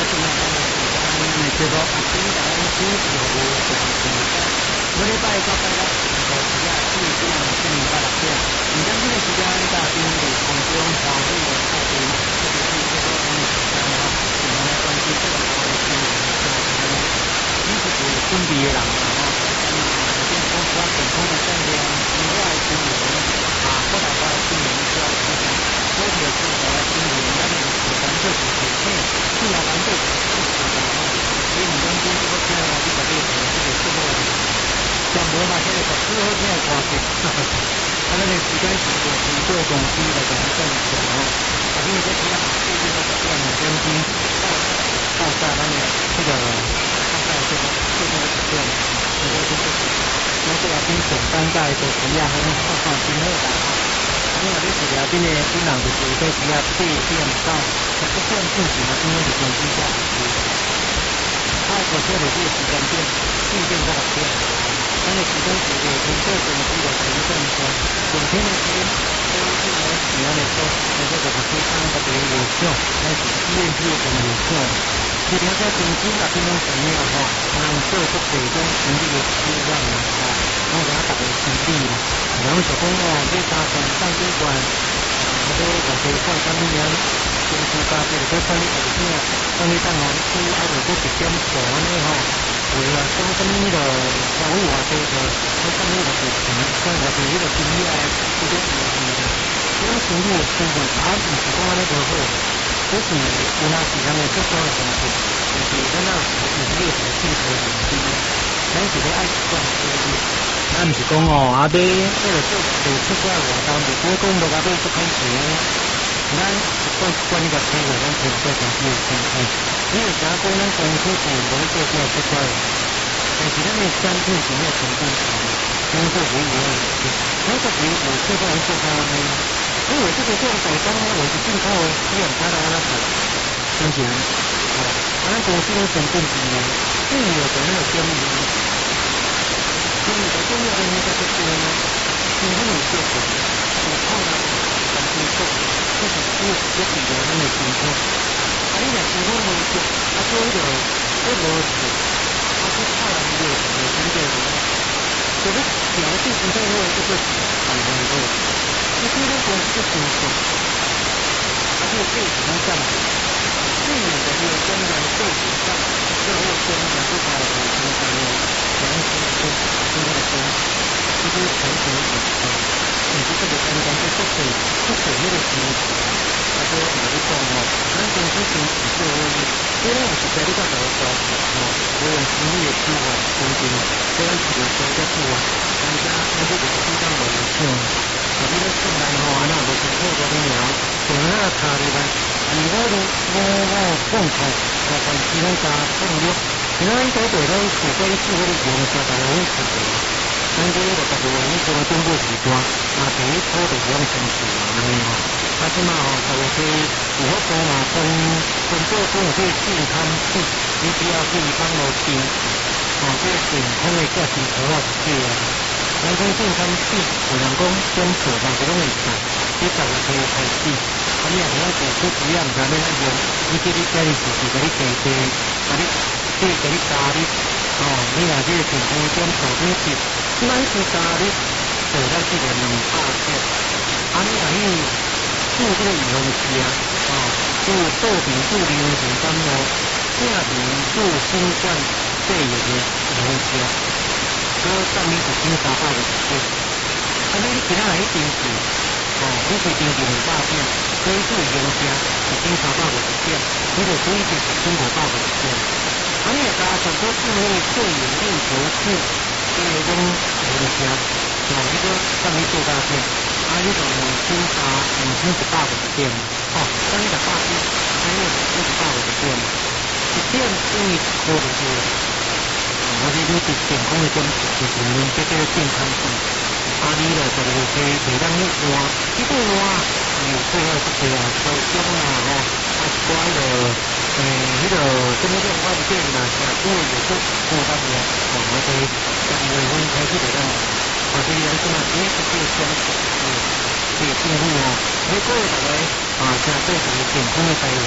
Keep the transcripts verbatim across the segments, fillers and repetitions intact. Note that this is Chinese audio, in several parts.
今日咱的时间的节目，啊，今日咱主持服务就是每礼拜到拜六下午四点至今晚七点到六点，现在这个时间嘉宾在空中欢迎的嘉宾，特别是这个咱的时间哦，我们来关注这个我们的新闻新闻，你是准备的人啊，吼，咱们这个公司啊，健康的训练，另外新闻啊，各大家新闻需要提供，多条新闻新闻，咱们是咱这是体现，是要咱这是事实的哦，所以你跟公司这边啊，你把这个这个这个。像无嘛，这个十四号这个话题，啊，咱的时间是就从做公司来讲正常哦。啊，因为这其他最近都是这样的更新，到到在咱的这个到在这个这个这个这个这个那这个宾简单在就是呀，很好好今后的啊。因为你是了宾的宾人就是这是要对点到十不算进行的，因为是公司下他所说的这个时间点，四点到六点。咱的时间是的，从做公司的行政说，整天的时间都是来喜欢的说，那这个非常的这个有效，但是医院只有很有效。你听说公司那边拢怎么样吼？人做出这种成绩的希望啊，我给他打个成绩啦。然后就讲哦，这加上上主管，我都我可以看他们俩公司加这个都看你后天啊，看你当红书啊，或者一点做安尼吼。为了讲什么的教育话题的，讲什么的事情，讲话题迄个经验，这个是这种程度生活啊，唔是讲安尼多好，这是有哪时间的做做的东西，就是咱那有有这个技术的问题，咱是咧爱习惯做的，咱唔是讲哦，啊买这个做做出过来外头，如果讲落啊买不开钱，咱习惯习惯呢个生活，咱做做公司的生活。因为假讲咱公司是无做这个出来，但是咱的产品是要成本高，工作维护的问题，那个维护这个人做到呢，因为这个做改装呢，我是进口的，你也不知道那做，真是哦，咱公司的成本低呢，所以有可能有便宜的，所以在这个呢，在这个呢，政府有做过，有靠咱咱们做，就是只有一笔的咱的辛苦。啊！你若是讲无做，啊做迄个，迄无做，啊去靠人个，就真正个，就你调制身体好，这个是很难做。你对咱公司工作，啊这个费用咱占的，费用的这个中间费用占，最后中间不包含中间的粮食跟中间的工，这个成本很高。你这个中间就不给不给那个钱。啊，说我你讲哦，咱公司先是做那个，虽然有实在你较大个高哦，无用生意的计划公司，虽然是有做个计划，但是啊，那这个是非常无有效。啊，你咧进来吼，安那无辛苦个了，从那查入来，如果你我我放空，我凡是拢加放入，因为咱台北咱除非是迄个用下大家拢出去，咱这个大部分你做中国时段，啊，第一波就不用先做安尼吼。啊，即嘛吼，就去有法度嘛，分分做讲有这个健康品，你只要去帮路边，哦，这个健康的价钱好啊是对啊。咱讲健康品，有人讲检测嘛是拢会做，你十个岁开始，啊，你若要做出主要唔知要安用，你叫你家己自己甲你加加，甲你即甲你加你，哦，你若这个健康检测你是咱是加你，做咱这个两百片，啊，你若去。做这个预防剂啊，哦，做做病做流行感冒，正病做新冠肺炎的预防剂啊，所以等于一千三百五十片。啊，你其他人一定是，哦，你是定是两百片，所以做预防剂一千三百五十片，你就所以是一千五百五十片。啊，你加上多做那个肺炎链球菌，这个种预防剂，哦，你个等于做大片。啊，你就两千三、两千一百五十点，哦，等于十八点，等于两千一百五十点，一点等于一块就对了。啊，你你是健康的检测，就是你这个健康品，啊，你来就有去袂当去换，你去换，有配合一个啊，高中啊，吼，啊一寡迄个，诶，迄个什么叫外店啊，社区有做负担的，哦，我哋十二月份开始就当。啊，这个人即嘛，只是这个检测，这个政府哦，你鼓励大家啊，现在做一个健康的台湾。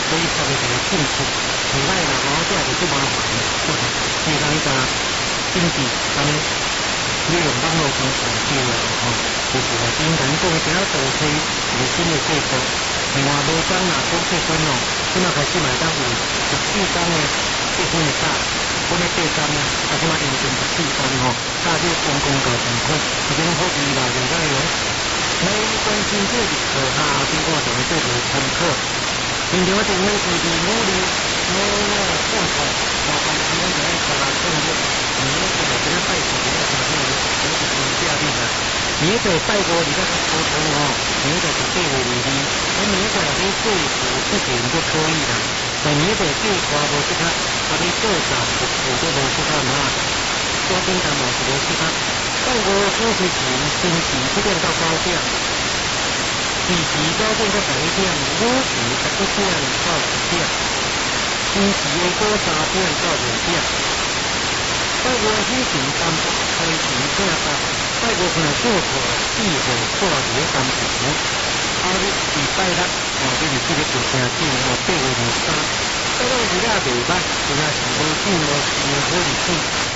所以特别一个兴趣，另外啦，我这也是麻烦的，你讲一个经济上面利用网络上传输的吼，就是话简单讲，只要倒推有新的技术，另外无讲啦，讲结婚哦，即马开始嘛当有十四天的结婚的假，我咧第三呢，啊即马延长十四天吼，假日公共交通款，已经好易啦，就讲用。你关心这个课下后边我就会做个参考。平常我电话是伫努力努力上课，麻烦时间就爱十六点钟，你那个今仔拜四个三点钟，我是放假日啦。明仔拜五你再沟通哦，明仔是八月二日，我明仔你做服一点就可以啦。但明仔做花无即刻，啊你做杂服务都无即刻嘛，多订单嘛是无即刻。拜五主持前星期七点到九点，次时九点到十一点，午时十一点到十点，星期下晡三点到五点。拜五举行单独开前请假，拜五可能做课四号挂伫咧单独，后日是拜六，哦，这是这个就正紧哦，八月二三，拜六日啊袂歹，实在是无紧无是好日子。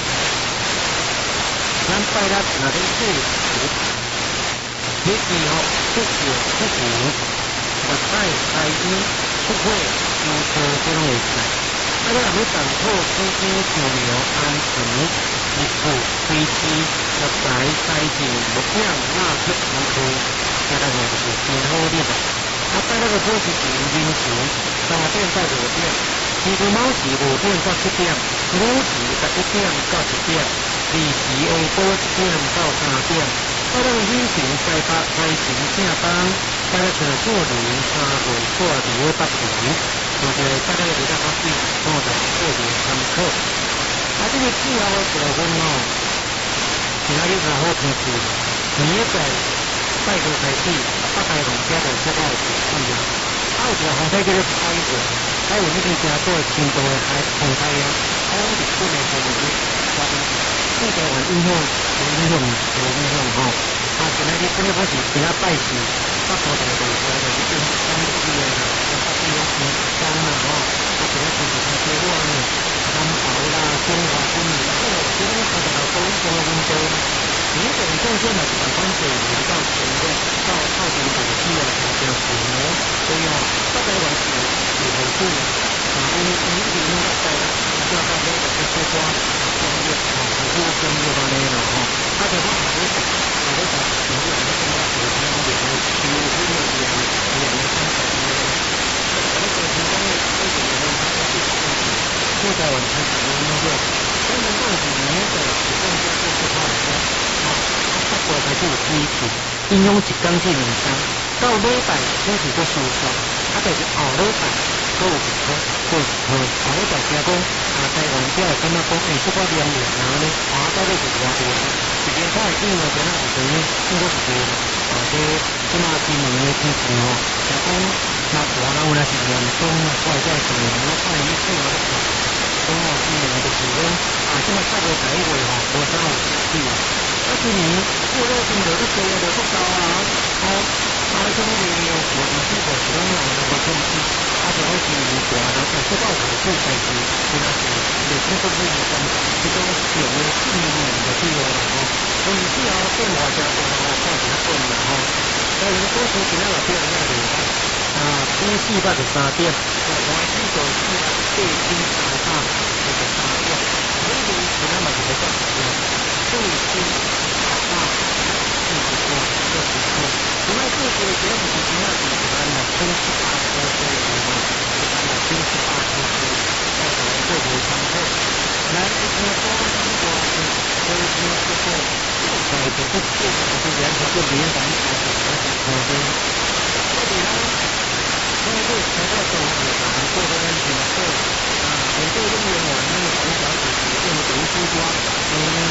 咱拜六若咧做事，你记吼，出席出行，目拜开医出会修车这拢会使。啊，你若要办好司机上庙安全日付飞机食材筛检木匠蜡烛门口，这个就是真好哩啦。啊，拜六个主持人临时三点到五点，其余卯时五点到七点，午时十一点到十点。二时下晡一点到三点，拜六举行拜八开前请班，拜六找个人三号挂伫咧北平，就个拜六比较较水，我就做个参考。啊，这个以后的部分哦，今仔日较好听住，明仔拜五开始，北台龙家就出到是水啊，啊有一个风台叫做彩云，彩云已经加做深度的海风台啊，啊我日本的风台发生。这个有影响，有影响，有影响吼。啊，今仔日本来我是今仔拜四，北部大路车就是跟咱们去的啦，跟北边有相干啦吼。啊，今仔就是较多我呢，南投啦、中华军民哦，今仔三十六公里多温度。你等中间嘛是台湾北部到前面到靠近北区啊，就叫水牛，所以哦，北台湾是是很水啊。啊，因为因为因为在要到那个这些瓜。专业啊，服务专业安尼啦吼，啊，就我下咧讲，下咧讲，有啲人咧感觉有听有听，有有有有有有有三十年咧，啊，你做成功咧，做成功咧，他是做在完成成功那个，所以能够是明的，是更加做出好来啊，啊，不过还是有规矩，应用一工至两工，到礼拜开始做收束，啊，但是后礼拜都有一科，都有一科，后礼拜加工。啊，台湾只会感觉讲，诶，这个凉凉啊呢，啊，到底是偌多？一边看因为今仔有时呢，应该是多啦。啊，这即马今年的天气哦，就讲那大人有若是严重，或者是我看伊出来咧看，讲哦，今年就是讲啊，即马差不多十一月吼，无啥有天气啊。啊，今年过热天落得多啊，落得高啊，哦，啊，什么的，我们这个是讲有那个天气。啊，就好似大人誒出到台出世時，其實是歷史都不一樣，佢都用嘅經驗就啲嘢啦吼。咁然之後變化就變化開始一般啦吼。但係嗰時點解話變咗嚟咧？啊，五四八就三點，我我知道四八四點三三就是三點，呢啲點解咪就係咁樣？四點三三四十個六十個，點解四個這樣子點解唔係六千七百個嘅？六千七百公斤，再来做补偿后，来一天多一多是多一天之后，再就是这个是两个就连在一起，而且可能，所以呢，通过才到中午啊，做的安全后啊，很多人员我们从小就使用读书光，嗯，